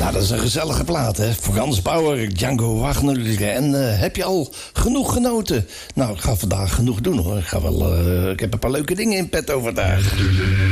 Nou, dat is een gezellige plaat, hè. Frans Bauer, Django Wagner. En heb je al genoeg genoten? Nou, ik ga vandaag genoeg doen, hoor. Ik heb een paar leuke dingen in petto vandaag.